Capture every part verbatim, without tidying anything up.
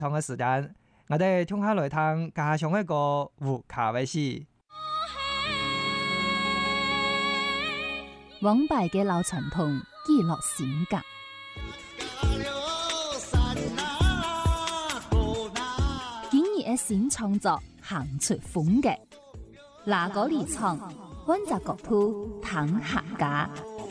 同嘅時間，我哋聽下來聽家鄉一個胡卡威詩。 往敗嘅老傳統記錄性格，今日嘅新創作行出風格，哪個離場，揾隻角度談客家。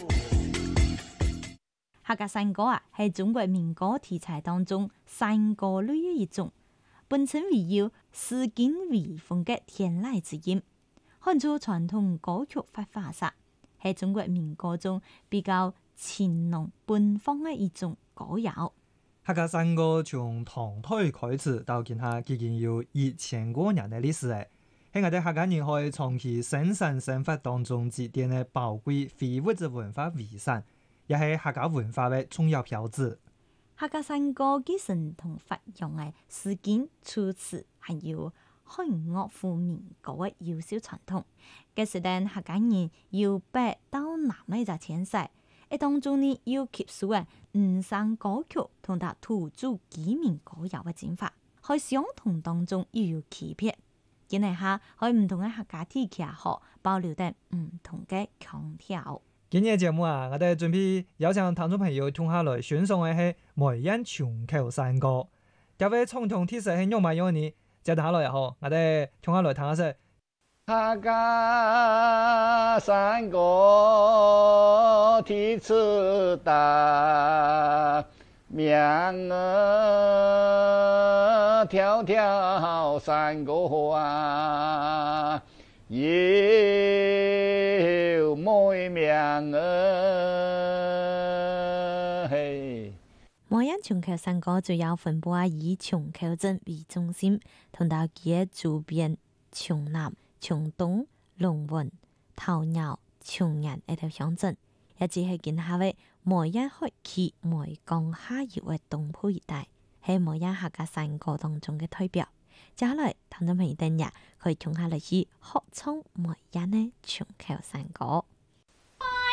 客家山歌啊，係中國民歌題材當中山歌類嘅一種，本身為有詩境微風嘅天籟之音，看做傳統歌曲發化煞，係中國民歌中比較情濃奔放嘅一種歌謠。 客家山歌從唐代開始到今下，已經有一千多年嘅歷史誒，喺我哋客家人可以長期生產生活當中積澱嘅寶貴非物質文化遺產。也係客家文化嘅重要標誌。 客家山歌繼承同發揚嘅詩境、措辭，還有漢樂府民歌嘅優秀傳統。嘅時陣，客家人由北到南呢就遷徙，喺當中呢要吸收嘅五山歌曲同埋土著居民歌謠嘅精華，喺相同當中又有區別。今日下喺唔同嘅客家地區學保留得唔同嘅腔調。 今日節目啊，我哋準備邀請聽眾朋友聽下來欣賞嘅係梅縣松口山歌。各位傳統特色係用乜樣呢？接下來好，我哋聽下來聽下先。 客家山歌題詞大，名兒條條山歌啊，有梅名兒嘿。 梅縣松口山歌主要分布以松口鎮為中心，同到佢周邊松南、松東、龍雲、頭鳥、松岩一條鄉鎮，一直係今下嘅梅縣海區梅江下游嘅東部一帶，係梅縣客家山歌當中嘅代表。接下來，聽眾朋友哋可以聽下嚟去學唱梅縣嘅松口山歌。